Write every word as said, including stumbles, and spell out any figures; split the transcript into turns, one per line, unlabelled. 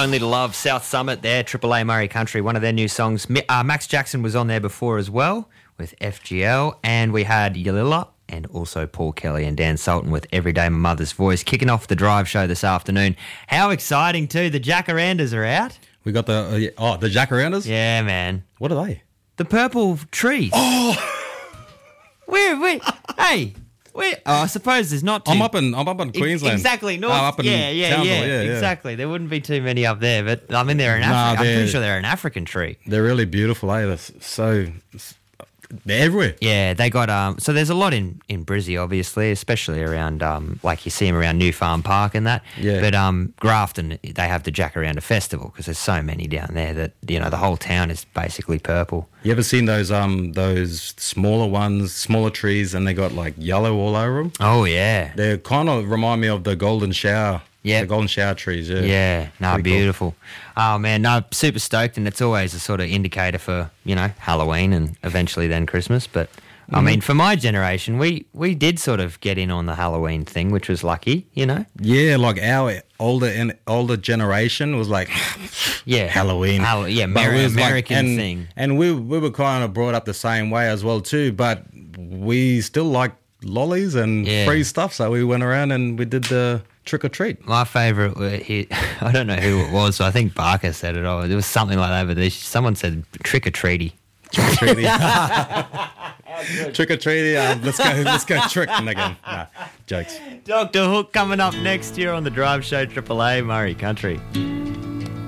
Only to Love, South Summit there, Triple A Murray Country, one of their new songs. Uh, Max Jackson was on there before as well with F G L, and we had Yalila and also Paul Kelly and Dan Sultan with Everyday My Mother's Voice, kicking off the drive show this afternoon. How exciting too, the Jacarandas are out.
We got the, uh, yeah, oh, the Jacarandas?
Yeah, man.
What are they?
The purple trees.
Oh!
Where, where, hey... Where, oh, I suppose there's not too...
I'm up in I'm up in Queensland.
Exactly. North,
oh, up in
yeah, yeah,
Townsville,
yeah,
yeah, yeah.
exactly. There wouldn't be too many up there, but I mean, they're an
Nah,
African... I'm
they're-
pretty sure they're an African tree.
They're really beautiful, eh? They're so... They're everywhere.
Yeah, they got... um. So there's a lot in, in Brizzy, obviously, especially around... um like you see them around New Farm Park and that.
Yeah.
But um, Grafton, they have the Jacaranda Festival because there's so many down there that, you know, the whole town is basically purple.
You ever seen those um those smaller ones, smaller trees, and they got like yellow all over them?
Oh, yeah.
They kind of remind me of the golden shower.
Yeah.
The golden shower trees, yeah.
Yeah, no,
Pretty cool.
beautiful. Oh, man, no, super stoked, and it's always a sort of indicator for, you know, Halloween and eventually then Christmas. But, I
Mm-hmm.
mean, for my generation, we, we did sort of get in on the Halloween thing, which was lucky, you know?
Yeah, like our older and older generation was like,
Yeah.
Halloween.
Hall- yeah,
But
Mer-
it was like-
American
and,
thing.
And we we were kind of brought up the same way as well too, but we still like lollies and
Yeah.
free stuff, so we went around and we did the trick or treat.
My favourite, were he, I don't know who it was, so I think Barker said it. Oh, it was something like that, but there- someone said trick or treaty.
Trick or treaty. Trick or treaty. Um, let's go. Let's go tricking again. Nah, jokes.
Doctor Hook coming up next year on the Drive Show Triple A Murray Country.